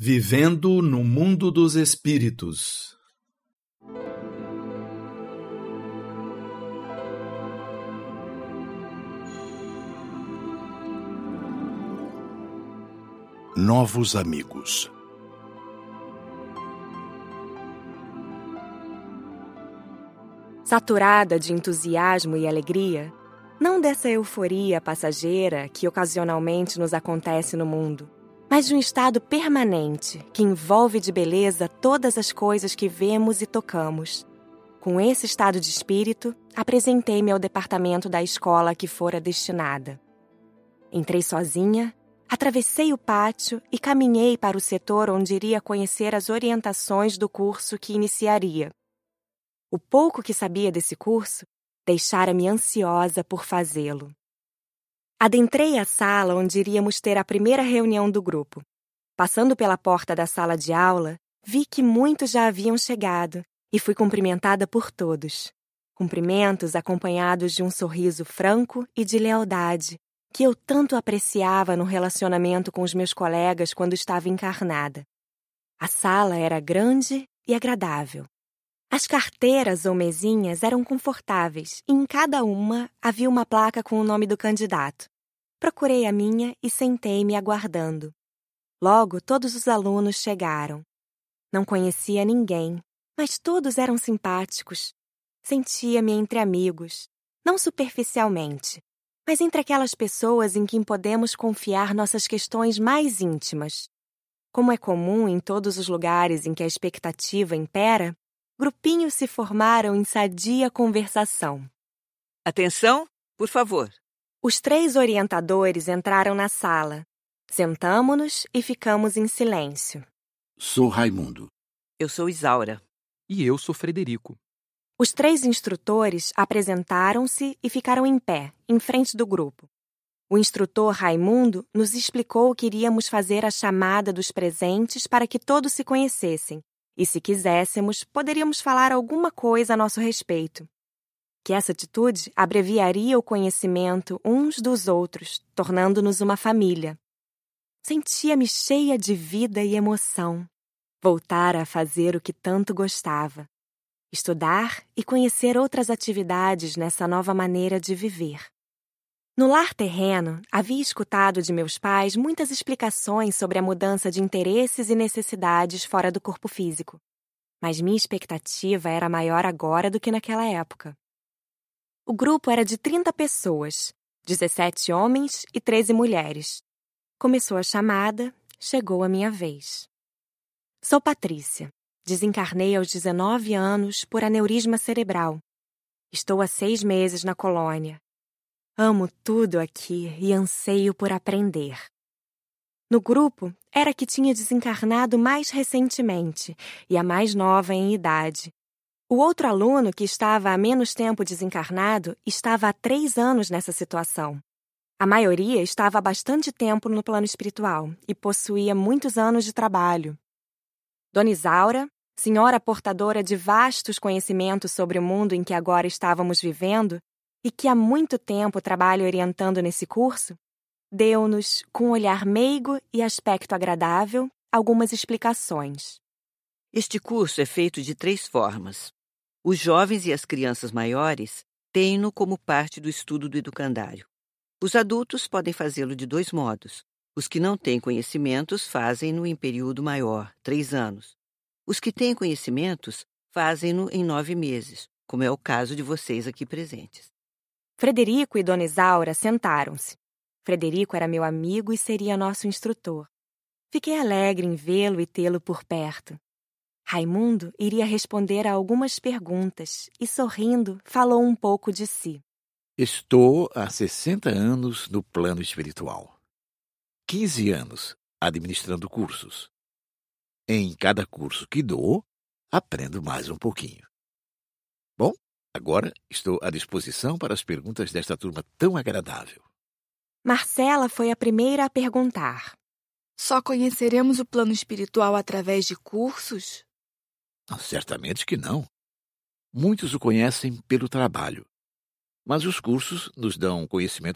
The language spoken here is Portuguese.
Vivendo no mundo dos espíritos. Novos amigos. Saturada de entusiasmo e alegria, não dessa euforia passageira que ocasionalmente nos acontece no mundo, mas de um estado permanente que envolve de beleza todas as coisas que vemos e tocamos. Com esse estado de espírito, apresentei-me ao departamento da escola a que fora destinada. Entrei sozinha, atravessei o pátio e caminhei para o setor onde iria conhecer as orientações do curso que iniciaria. O pouco que sabia desse curso deixara-me ansiosa por fazê-lo. Adentrei a sala onde iríamos ter a primeira reunião do grupo. Passando pela porta da sala de aula, vi que muitos já haviam chegado e fui cumprimentada por todos. Cumprimentos acompanhados de um sorriso franco e de lealdade, que eu tanto apreciava no relacionamento com os meus colegas quando estava encarnada. A sala era grande e agradável. As carteiras ou mesinhas eram confortáveis e em cada uma havia uma placa com o nome do candidato. Procurei a minha e sentei-me aguardando. Logo, todos os alunos chegaram. Não conhecia ninguém, mas todos eram simpáticos. Sentia-me entre amigos, não superficialmente, mas entre aquelas pessoas em quem podemos confiar nossas questões mais íntimas. Como é comum em todos os lugares em que a expectativa impera, grupinhos se formaram em sadia conversação. Atenção, por favor. Os 3 orientadores entraram na sala. Sentamo-nos e ficamos em silêncio. Sou Raimundo. Eu sou Isaura. E eu sou Frederico. Os 3 instrutores apresentaram-se e ficaram em pé, em frente do grupo. O instrutor Raimundo nos explicou que iríamos fazer a chamada dos presentes para que todos se conhecessem. E, se quiséssemos, poderíamos falar alguma coisa a nosso respeito. Que essa atitude abreviaria o conhecimento uns dos outros, tornando-nos uma família. Sentia-me cheia de vida e emoção. Voltara a fazer o que tanto gostava. Estudar e conhecer outras atividades nessa nova maneira de viver. No lar terreno, havia escutado de meus pais muitas explicações sobre a mudança de interesses e necessidades fora do corpo físico. Mas minha expectativa era maior agora do que naquela época. O grupo era de 30 pessoas, 17 homens e 13 mulheres. Começou a chamada, chegou a minha vez. Sou Patrícia. Desencarnei aos 19 anos por aneurisma cerebral. Estou há 6 meses na colônia. Amo tudo aqui e anseio por aprender. No grupo, era que tinha desencarnado mais recentemente e a mais nova em idade. O outro aluno, que estava há menos tempo desencarnado, estava há 3 anos nessa situação. A maioria estava há bastante tempo no plano espiritual e possuía muitos anos de trabalho. Dona Isaura, senhora portadora de vastos conhecimentos sobre o mundo em que agora estávamos vivendo, e que há muito tempo trabalha orientando nesse curso, deu-nos, com um olhar meigo e aspecto agradável, algumas explicações. Este curso é feito de 3 formas. Os jovens e as crianças maiores têm-no como parte do estudo do educandário. Os adultos podem fazê-lo de 2 modos. Os que não têm conhecimentos fazem-no em período maior, 3 anos. Os que têm conhecimentos fazem-no em 9 meses, como é o caso de vocês aqui presentes. Frederico e Dona Isaura sentaram-se. Frederico era meu amigo e seria nosso instrutor. Fiquei alegre em vê-lo e tê-lo por perto. Raimundo iria responder a algumas perguntas e, sorrindo, falou um pouco de si. Estou há 60 anos no plano espiritual. 15 anos administrando cursos. Em cada curso que dou, aprendo mais um pouquinho. Bom, agora estou à disposição para as perguntas desta turma tão agradável. Marcela foi a primeira a perguntar. Só conheceremos o plano espiritual através de cursos? Certamente que não. Muitos o conhecem pelo trabalho, mas os cursos nos dão conhecimento